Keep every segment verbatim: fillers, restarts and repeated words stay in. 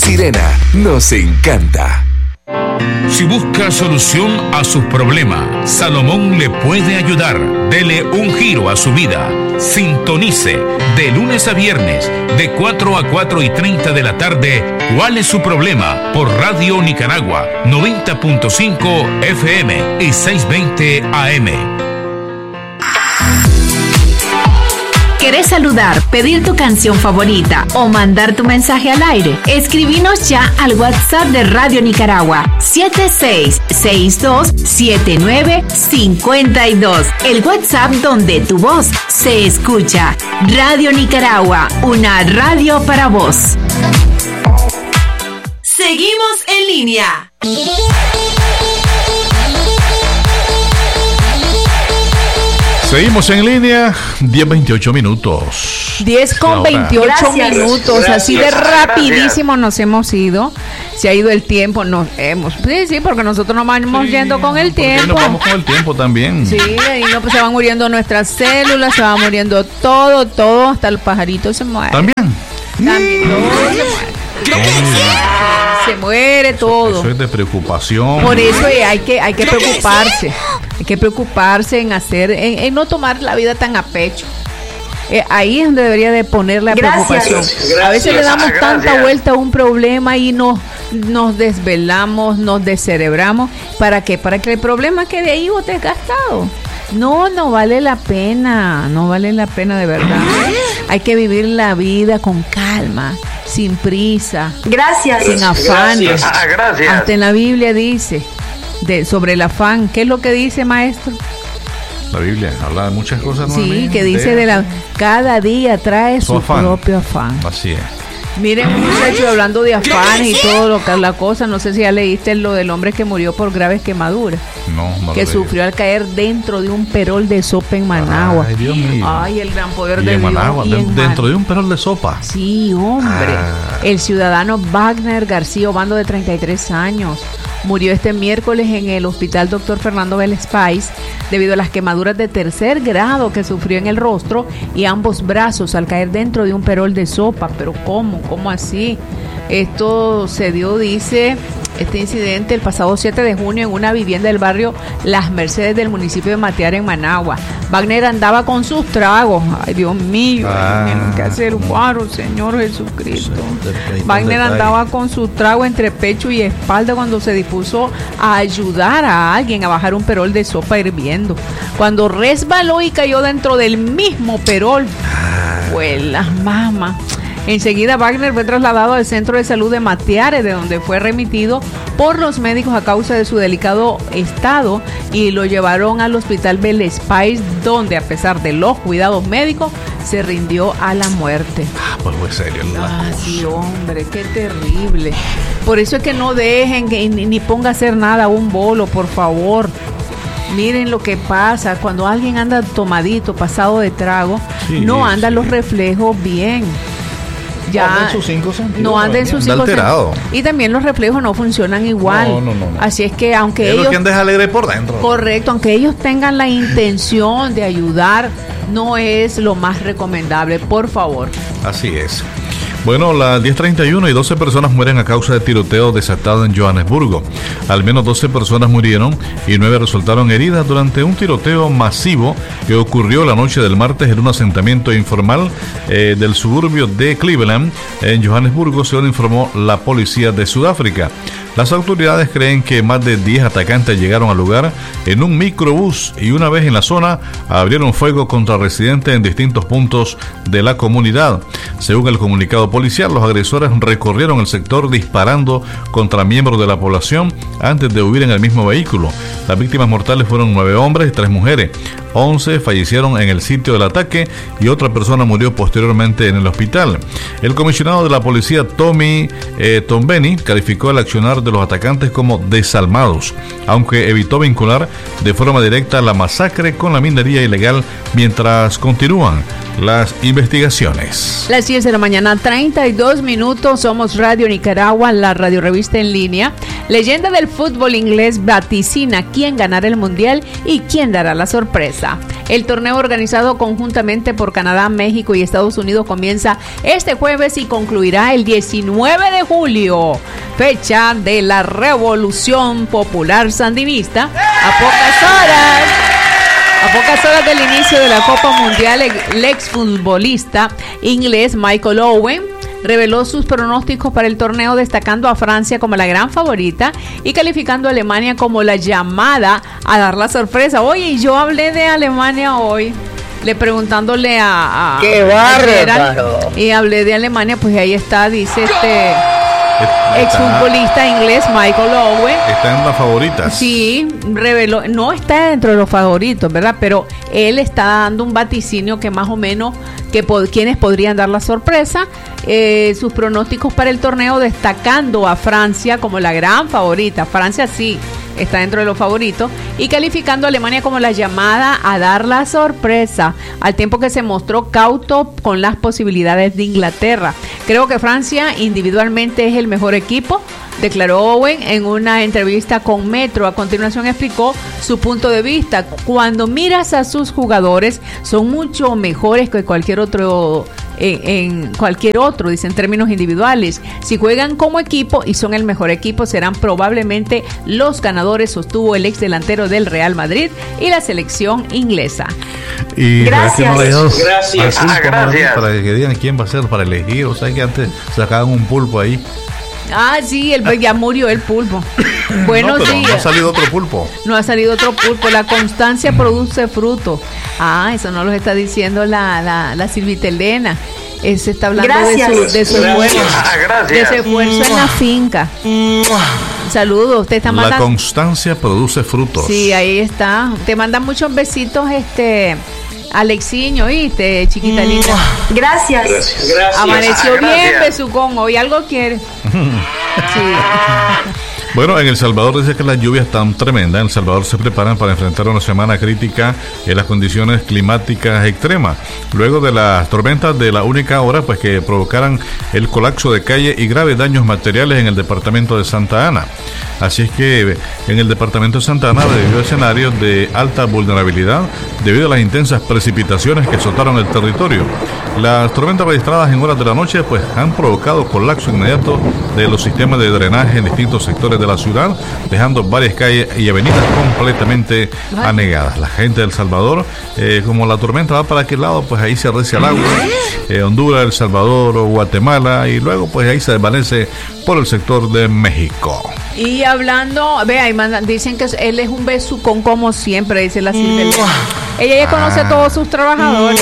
Sirena nos encanta. Si busca solución a sus problemas, Salomón le puede ayudar. Dele un giro a su vida. Sintonice de lunes a viernes de cuatro a cuatro y treinta de la tarde. ¿Cuál es su problema? Por Radio Nicaragua noventa punto cinco F M y seiscientos veinte A M. ¿Querés saludar, pedir tu canción favorita o mandar tu mensaje al aire? Escribinos ya al WhatsApp de Radio Nicaragua siete seis seis dos siete nueve cinco dos. El WhatsApp donde tu voz se escucha. Radio Nicaragua, una radio para vos. Seguimos en línea. Seguimos en línea, diez veintiocho minutos. diez con veintiocho Gracias. minutos, Gracias. así de rapidísimo nos hemos ido. Se ha ido el tiempo, nos hemos. Sí, sí, porque nosotros nos vamos Sí, yendo con el porque tiempo. Nos vamos con el tiempo también. Sí, y no, pues se van muriendo nuestras células, se va muriendo todo, todo, hasta el pajarito se muere. También. También todo se muere. Se muere todo. Eso es de preocupación. Por eso eh, hay que hay que preocuparse, hay que preocuparse en hacer, en, en no tomar la vida tan a pecho. Eh, ahí es donde debería de poner la Gracias. preocupación. Gracias. A veces le damos Gracias. tanta vuelta a un problema y nos nos desvelamos, nos descerebramos. ¿Para qué? Para que el problema quede ahí o desgastado. No, no vale la pena, no vale la pena de verdad. Hay que vivir la vida con calma, sin prisa, Gracias. sin afanes. Gracias. Ah, gracias. Hasta en la Biblia dice de sobre el afán. ¿Qué es lo que dice, maestro? La Biblia habla de muchas cosas. Sí, nuevamente. que dice de la cada día trae su, Su afán. propio afán. Así es. Miren, muchachos, hablando de afanes y todo lo que la cosa, no sé si ya leíste lo del hombre que murió por graves quemaduras, No, no que lo sufrió al caer dentro de un perol de sopa en Managua. Ay, Dios mío. Ay, el gran poder Y de en Dios. Managua, y de- en dentro Man- de un perol de sopa. Sí, hombre. Ah. El ciudadano Wagner García Obando, de treinta y tres años, murió este miércoles en el hospital doctor Fernando Vélez Páez debido a las quemaduras de tercer grado que sufrió en el rostro y ambos brazos al caer dentro de un perol de sopa. Pero ¿cómo? ¿Cómo así? Esto se dio, dice, este incidente el pasado siete de junio en una vivienda del barrio Las Mercedes del municipio de Matear, en Managua. Wagner andaba con sus tragos. Ay, Dios mío, Ah, tienen que hacer guaro, Señor Jesucristo. Ahí está el Wagner detalle. andaba con su trago entre pecho y espalda cuando se dispuso a ayudar a alguien a bajar un perol de sopa hirviendo. Cuando resbaló y cayó dentro del mismo perol, pues las mamas. Enseguida Wagner fue trasladado al centro de salud de Mateares, de donde fue remitido por los médicos a causa de su delicado estado, y lo llevaron al hospital Vélez Páez, donde a pesar de los cuidados médicos se rindió a la muerte. Ah, pues fue serio. la Ah, cosa. sí, hombre, qué terrible. Por eso es que no dejen que ni, ni ponga a hacer nada un bolo, por favor. Miren lo que pasa cuando alguien anda tomadito, pasado de trago, Sí, no anda sí. los reflejos bien. Ya Anda en sus cinco sentidos, no anda en sus anda cinco alterado. sentidos. Y también los reflejos no funcionan igual. No, no, no, no. Así es que aunque Es lo ellos que andes alegre por dentro. Correcto, aunque ellos tengan la intención de ayudar, no es lo más recomendable, por favor. Así es. Bueno, las diez treinta y uno y doce personas mueren a causa de tiroteo desatado en Johannesburgo. Al menos doce personas murieron y nueve resultaron heridas durante un tiroteo masivo que ocurrió la noche del martes en un asentamiento informal eh, del suburbio de Cleveland, en Johannesburgo, según informó la policía de Sudáfrica. Las autoridades creen que más de diez atacantes llegaron al lugar en un microbús y una vez en la zona abrieron fuego contra residentes en distintos puntos de la comunidad. Según el comunicado policial, los agresores recorrieron el sector disparando contra miembros de la población antes de huir en el mismo vehículo. Las víctimas mortales fueron nueve hombres y tres mujeres. once fallecieron en el sitio del ataque y otra persona murió posteriormente en el hospital. El comisionado de la policía, Tommy eh, Tombeni, calificó el accionar de los atacantes como desalmados, aunque evitó vincular de forma directa la masacre con la minería ilegal mientras continúan las investigaciones. Las diez de la mañana, treinta y dos minutos. Somos Radio Nicaragua, la radio revista en línea. Leyenda del fútbol inglés vaticina quién ganará el mundial y quién dará la sorpresa. El torneo organizado conjuntamente por Canadá, México y Estados Unidos comienza este jueves y concluirá el diecinueve de julio, fecha de la Revolución Popular Sandinista. A pocas horas, a pocas horas del inicio de la Copa Mundial, el exfutbolista inglés Michael Owen reveló sus pronósticos para el torneo, destacando a Francia como la gran favorita y calificando a Alemania como la llamada a dar la sorpresa. Oye, yo hablé de Alemania hoy, le preguntándole a, a ¡qué bárbaro! Y hablé de Alemania, pues ahí está, dice este exfutbolista inglés Michael Owen. Está en las favoritas. Sí, reveló, no está dentro de los favoritos, ¿verdad? Pero él está dando un vaticinio que más o menos que pod- quienes podrían dar la sorpresa. Eh, sus pronósticos para el torneo, destacando a Francia como la gran favorita. Francia sí está dentro de los favoritos, y calificando a Alemania como la llamada a dar la sorpresa, al tiempo que se mostró cauto con las posibilidades de Inglaterra. Creo que Francia individualmente es el mejor equipo, declaró Owen en una entrevista con Metro. A continuación explicó su punto de vista. Cuando miras a sus jugadores, son mucho mejores que cualquier otro, en, en cualquier otro, dice, en términos individuales. Si juegan como equipo y son el mejor equipo, serán probablemente los ganadores, sostuvo el ex delantero del Real Madrid y la selección inglesa. Y Gracias. Gracias. Ah, gracias. Para que digan quién va a ser para elegir. O sea que antes sacaban un pulpo ahí. Ah, sí, el, ya murió el pulpo. Buenos no, pero días. no ha salido otro pulpo. No ha salido otro pulpo. La constancia produce fruto. Ah, eso no lo está diciendo la, la, la Silvita Elena. Él se está hablando Gracias. de su, de su esfuerzo, Ah, gracias. de su esfuerzo en la finca. Saludos, usted está La mandando. constancia produce frutos. Sí, ahí está. Te mandan muchos besitos, este Alexiño, ¿viste, chiquita linda? Gracias. Gracias. Amaneció Ah, bien, gracias. besucón. Hoy algo quiere. Sí. Bueno, en El Salvador dice que las lluvias están tremendas. En El Salvador se preparan para enfrentar una semana crítica en las condiciones climáticas extremas, luego de las tormentas de la única hora, pues que provocaran el colapso de calle y graves daños materiales en el departamento de Santa Ana. Así es que en el departamento de Santa Ana vivió escenarios de alta vulnerabilidad debido a las intensas precipitaciones que azotaron el territorio. Las tormentas registradas en horas de la noche pues han provocado colapso inmediato de los sistemas de drenaje en distintos sectores de la ciudad, dejando varias calles y avenidas completamente anegadas. La gente de El Salvador, eh, como la tormenta va para aquel lado, pues ahí se arrecia el agua, eh, Honduras, El Salvador o Guatemala, y luego pues ahí se desvanece por el sector de México. Y hablando, ve, ahí mandan, dicen que él es un besucón como siempre, dice la Silvia Elena. Ella ya conoce a todos sus trabajadores.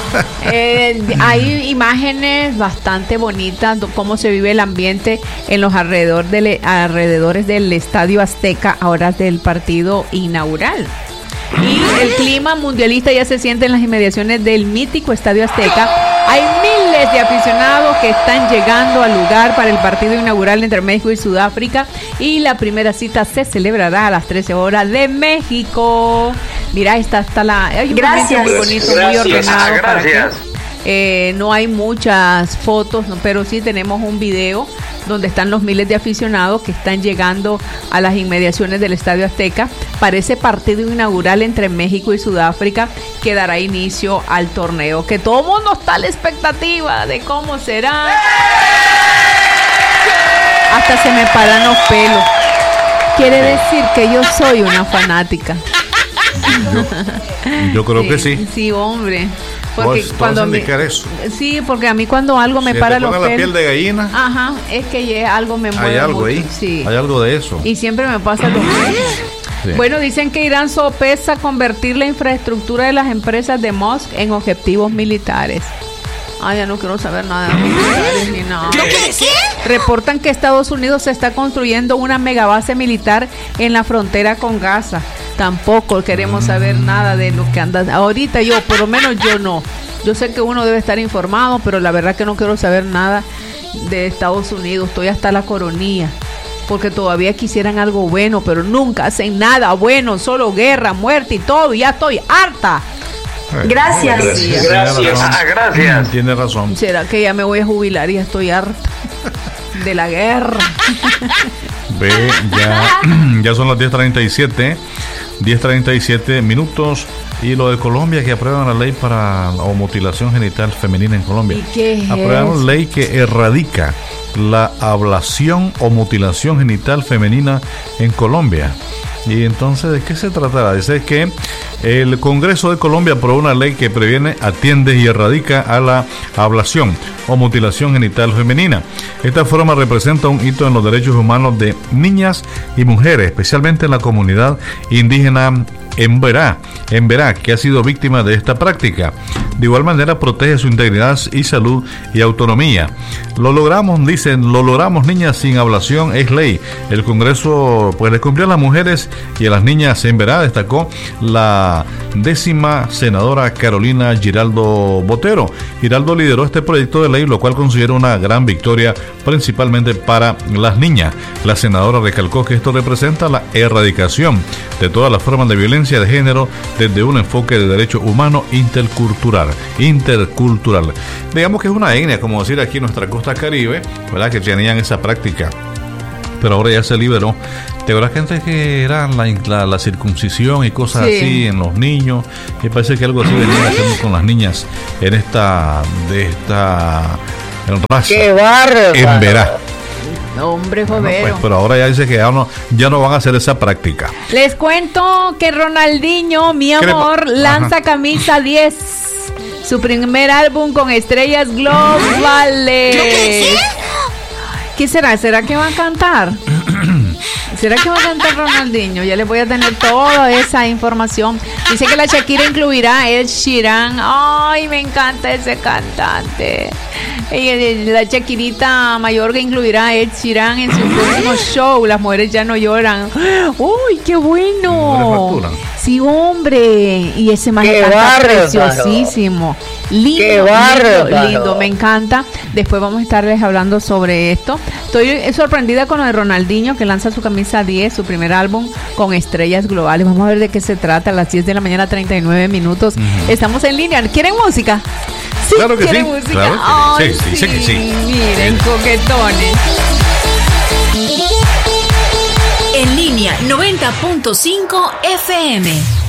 Eh, hay imágenes bastante bonitas de cómo se vive el ambiente en los alrededor del, alrededores del Estadio Azteca, ahora del partido inaugural. Y el clima mundialista ya se siente en las inmediaciones del mítico Estadio Azteca. Hay miles de aficionados que están llegando al lugar para el partido inaugural entre México y Sudáfrica, y la primera cita se celebrará a las trece horas de México. Mira, esta está la... Hay un Gracias. momento muy bonito, Gracias. muy ordenado. Ah, para que, gracias. eh, no hay muchas fotos, no, pero sí tenemos un video donde están los miles de aficionados que están llegando a las inmediaciones del Estadio Azteca para ese partido inaugural entre México y Sudáfrica, que dará inicio al torneo, que todo el mundo está a la expectativa de cómo será. Hasta se me paran los pelos. Quiere decir que yo soy una fanática. Yo, yo creo que sí. Sí, hombre. Porque Vos- vos cuando vas a me, indicar eso. sí, porque a mí cuando algo me Si para te los pone la pelos. piel de gallina, Ajá, es que ya algo me mueve hay algo mucho. ahí. Sí. Hay algo de eso. Y siempre me pasa lo mismo. Sí. Bueno, dicen que Irán sopesa convertir la infraestructura de las empresas de Musk en objetivos militares. Ay, ya no quiero saber nada de militares ni nada. Reportan que Estados Unidos está construyendo una megabase militar en la frontera con Gaza. Tampoco queremos saber nada de lo que anda. Ahorita yo, por lo menos yo no. Yo sé que uno debe estar informado, pero la verdad que no quiero saber nada de Estados Unidos. Estoy hasta la coronilla, porque todavía quisieran algo bueno, pero nunca hacen nada bueno, solo guerra, muerte y todo. Y ya estoy harta. Gracias. Gracias. Tiene Gracias. razón. Ah, gracias. Tiene razón. ¿Será que ya me voy a jubilar y ya estoy harta? de la guerra. Ve, ya, ya son las diez treinta y siete, diez treinta y siete minutos. Y lo de Colombia, que aprueban la ley para la mutilación genital femenina en Colombia. ¿Y qué es Aprueban eso? ley que erradica la ablación o mutilación genital femenina en Colombia. Y entonces, ¿de qué se tratará? Dice que el Congreso de Colombia aprobó una ley que previene, atiende y erradica a la ablación o mutilación genital femenina. Esta forma representa un hito en los derechos humanos de niñas y mujeres, especialmente en la comunidad indígena Emberá, Emberá, que ha sido víctima de esta práctica. De igual manera protege su integridad y salud y autonomía. Lo logramos, dicen, lo logramos, niñas sin ablación es ley. El Congreso pues le cumplió a las mujeres y a las niñas en Emberá, destacó la décima senadora Carolina Giraldo Botero. Giraldo lideró este proyecto de ley, lo cual considera una gran victoria principalmente para las niñas. La senadora recalcó que esto representa la erradicación de todas las formas de violencia de género desde un enfoque de derecho humano intercultural, intercultural. Digamos que es una etnia, como decir aquí en nuestra costa caribe, ¿verdad? Que tenían esa práctica, pero ahora ya se liberó. ¿Te acuerdas que antes que era la, la, la circuncisión y cosas sí. así en los niños? Y parece que algo así venían haciendo con las niñas en esta, de esta raza. ¡Qué bárbaro! En Verá. Hombre, Bueno, jodero. pues, pero ahora ya dice que ya no, ya no van a hacer esa práctica. Les cuento que Ronaldinho, mi ¿Qué le amor, pa- lanza Ajá. Camisa diez. Su primer álbum con estrellas globales. ¿Qué será? ¿Será que va a cantar? ¿Será que va a cantar Ronaldinho? Ya les voy a tener toda esa información. Dice que la Shakira incluirá a Ed Sheeran. Ay, me encanta ese cantante. Y la Shakirita Mayorga incluirá a Ed Sheeran en su próximo show. Las mujeres ya no lloran. ¡Uy, qué bueno! Sí, hombre. Y ese man ¡Qué canta bárbaro! preciosísimo. Lindo, ¡Qué lindo, bárbaro! lindo, me encanta. Después vamos a estarles hablando sobre esto. Estoy sorprendida con lo de Ronaldinho, que lanza su Camisa diez, su primer álbum con estrellas globales. Vamos a ver de qué se trata a las diez de la mañana, treinta y nueve minutos. Uh-huh. Estamos en línea. ¿Quieren música? Sí, claro que ¿quieren sí, música? claro que Ay, sí, sí, dice que sí. Miren, coquetones. En línea noventa punto cinco F M.